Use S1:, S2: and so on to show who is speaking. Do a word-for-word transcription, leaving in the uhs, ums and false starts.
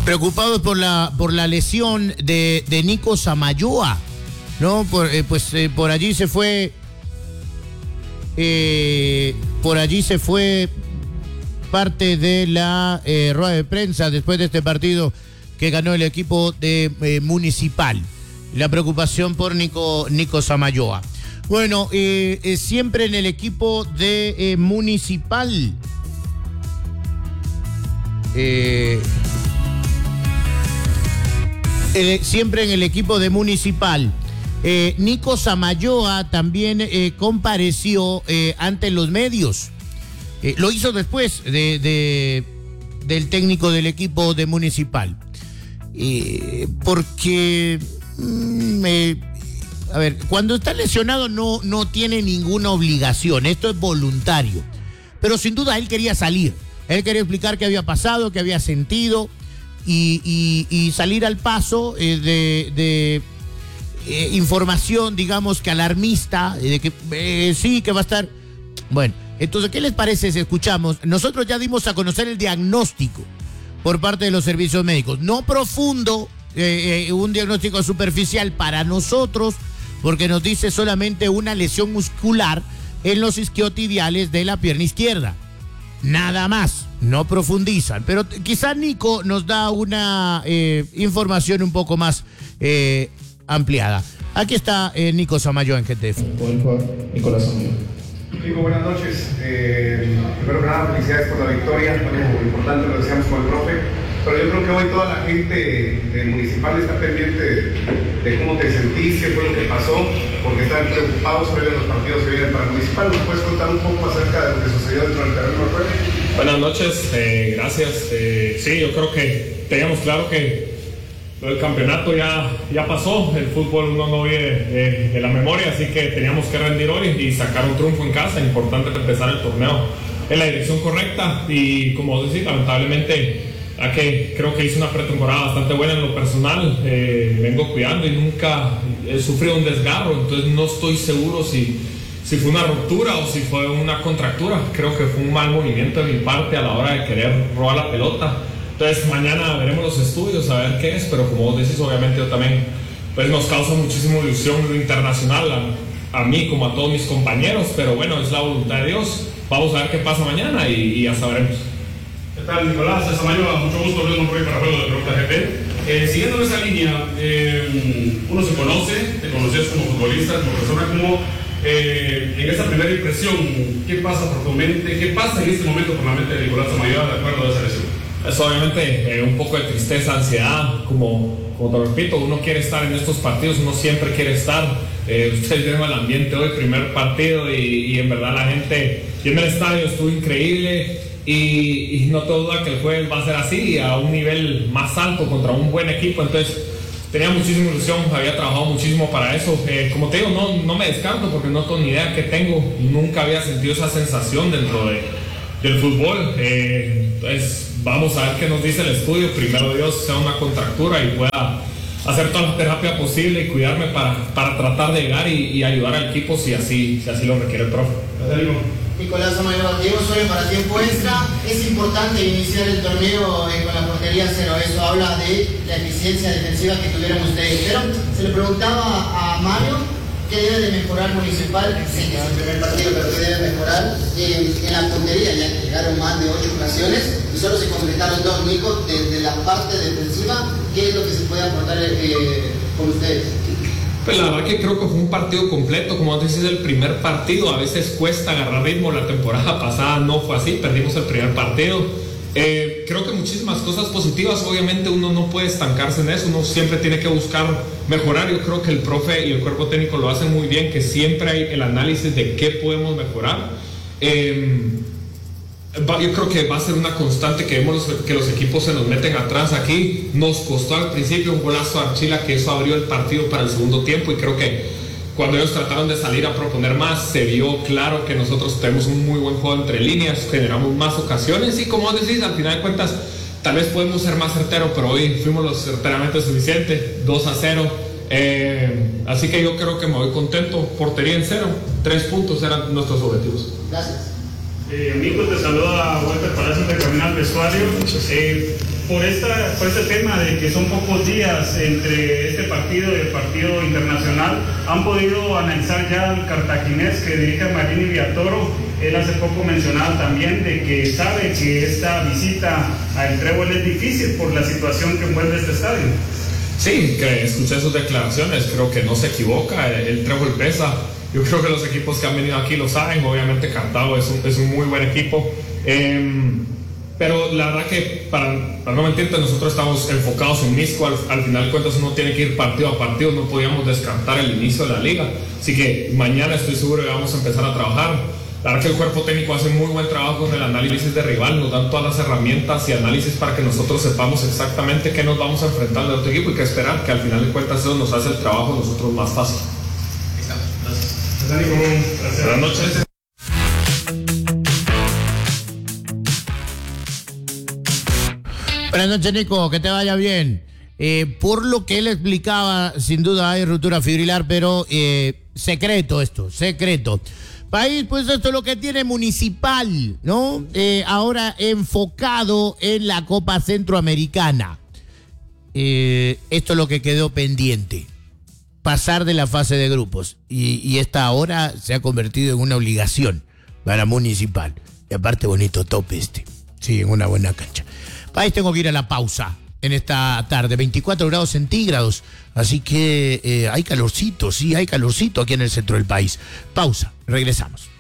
S1: Preocupados por la por la lesión de, de Nico Samayoa, ¿no? Por, eh, pues eh, por allí se fue, eh, por allí se fue parte de la eh, rueda de prensa después de este partido que ganó el equipo de eh, Municipal. La preocupación por Nico, Nico Samayoa. Bueno, eh, eh, siempre en el equipo de eh, Municipal. Eh, eh, siempre en el equipo de Municipal. Eh, Nico Samayoa también eh, compareció eh, ante los medios. Eh, lo hizo después de, de, del técnico del equipo de Municipal. Eh, porque, mm, eh, a ver, cuando está lesionado no, no tiene ninguna obligación, esto es voluntario. Pero sin duda él quería salir, él quería explicar qué había pasado, qué había sentido y, y, y salir al paso eh, de, de eh, información, digamos que alarmista, de que eh, sí, que va a estar... Bueno, entonces, ¿qué les parece si escuchamos? Nosotros ya dimos a conocer el diagnóstico por parte de los servicios médicos. No profundo, eh, eh, un diagnóstico superficial para nosotros, porque nos dice solamente una lesión muscular en los isquiotibiales de la pierna izquierda. Nada más, no profundizan. Pero quizá Nico nos da una eh, información un poco más eh, ampliada. Aquí está eh, Nico Samayoa en G T F.
S2: Nicolás Samayoa.
S3: Nico, buenas noches. Eh, primero que nada, felicidades por la victoria. Algo importante lo decíamos con el profe. Pero yo creo que hoy toda la gente de Municipal está pendiente de, de cómo te sentiste, qué fue lo que pasó, porque están preocupados sobre los partidos que vienen para Municipal. ¿Nos puedes contar un poco acerca de lo que sucedió dentro del terreno de juego?
S2: Buenas noches, eh, gracias. Eh, sí, yo creo que teníamos claro que el campeonato ya, ya pasó, el fútbol uno no vive de, de la memoria, así que teníamos que rendir hoy y sacar un triunfo en casa. Importante empezar el torneo en la dirección correcta y, como decís, lamentablemente a que creo que hice una pretemporada bastante buena en lo personal, eh, vengo cuidando y nunca he sufrido un desgarro, entonces no estoy seguro si, si fue una ruptura o si fue una contractura. Creo que fue un mal movimiento de mi parte a la hora de querer robar la pelota. Entonces mañana veremos los estudios a ver qué es, pero como vos decís, obviamente yo también, pues nos causa muchísima ilusión lo internacional, a, a mí como a todos mis compañeros, pero bueno, es la voluntad de Dios. Vamos a ver qué pasa mañana y, y ya sabremos.
S4: ¿Qué tal, Nicolás? Samayoa, mucho gusto, Luis Monroy para Juego de Pregunta G P. Eh, siguiendo esa línea, eh, uno se conoce, te conoces como futbolista, como persona, como eh, en esa primera impresión, ¿qué pasa por tu mente? ¿Qué pasa en este momento por la mente de Nicolás Samayoa de acuerdo a esa lesión?
S2: Es obviamente eh, un poco de tristeza, ansiedad, como, como te lo repito, uno quiere estar en estos partidos, uno siempre quiere estar. Eh, ustedes vieron el ambiente hoy, primer partido, y, y en verdad la gente en el estadio estuvo increíble. Y, y no te duda que el jueves va a ser así, a un nivel más alto contra un buen equipo. Entonces tenía muchísima ilusión, había trabajado muchísimo para eso. Eh, como te digo, no, no me descarto porque no tengo ni idea qué tengo. Nunca había sentido esa sensación dentro de, del fútbol. Eh, entonces vamos a ver qué nos dice el estudio. Primero Dios sea una contractura y pueda hacer toda la terapia posible y cuidarme para, para tratar de llegar y, y ayudar al equipo si así, si así lo requiere el profe.
S5: Nicolás Samayoa, Diego Osorio para Tiempo Extra. Es importante iniciar el torneo eh, con la portería cero. Eso habla de la eficiencia defensiva que tuvieron ustedes. Pero se le preguntaba a Mario qué debe de mejorar Municipal. Sí, que es el primer partido, pero qué debe mejorar eh, en la portería. Ya que llegaron más de ocho ocasiones y solo se completaron dos. Nico, desde la parte defensiva, ¿qué es lo que se puede aportar eh, con ustedes?
S2: Pues la verdad que creo que fue un partido completo, como antes es el primer partido, a veces cuesta agarrar ritmo, la temporada pasada no fue así, perdimos el primer partido. Eh, creo que muchísimas cosas positivas, obviamente uno no puede estancarse en eso, uno siempre tiene que buscar mejorar. Yo creo que el profe y el cuerpo técnico lo hacen muy bien, que siempre hay el análisis de qué podemos mejorar. Eh, Yo creo que va a ser una constante que vemos los, que los equipos se nos meten atrás aquí. Nos costó al principio un golazo a Archila, que eso abrió el partido para el segundo tiempo, y creo que cuando ellos trataron de salir a proponer más, se vio claro que nosotros tenemos un muy buen juego entre líneas, generamos más ocasiones y, como decís, al final de cuentas tal vez podemos ser más certeros, pero hoy fuimos lo certeramente suficiente, dos a cero. Eh, así que yo creo que me voy contento. Portería en cero, tres puntos eran nuestros objetivos.
S5: Gracias.
S4: Eh, Nico, te saluda Walter Palacios de Camino al Vestuario. Eh, por, esta, por este tema de que son pocos días entre este partido y el partido internacional, ¿han podido analizar ya al cartaginés que dirige Marini Villatoro? Él hace poco mencionaba también de que sabe que esta visita al Trébol es difícil por la situación que envuelve este estadio.
S2: Sí, que escuché sus declaraciones, creo que no se equivoca, el, el Trébol pesa. Yo creo que los equipos que han venido aquí lo saben, obviamente Cartago es un, es un muy buen equipo. Eh, Pero la verdad que, para, para no mentirte, nosotros estamos enfocados en Misco. Al, al final de cuentas uno tiene que ir partido a partido, no podíamos descartar el inicio de la liga. Así que mañana estoy seguro que vamos a empezar a trabajar. La verdad que el cuerpo técnico hace muy buen trabajo con el análisis de rival, nos dan todas las herramientas y análisis para que nosotros sepamos exactamente qué nos vamos a enfrentar de otro equipo y qué esperar, que al final de cuentas eso nos hace el trabajo a nosotros más fácil.
S4: Gracias. Gracias.
S2: Buenas noches.
S1: Buenas noches, Nico, que te vaya bien. Eh, por lo que él explicaba, sin duda hay ruptura fibrilar, pero eh, secreto esto, secreto. País, pues esto es lo que tiene Municipal, ¿no? Eh, ahora enfocado en la Copa Centroamericana. Eh, esto es lo que quedó pendiente. Pasar de la fase de grupos. Y, y esta ahora se ha convertido en una obligación para Municipal. Y aparte bonito tope este. Sí, en una buena cancha. País, tengo que ir a la pausa en esta tarde, veinticuatro grados centígrados, así que eh, hay calorcito, sí, hay calorcito aquí en el centro del país. Pausa, regresamos.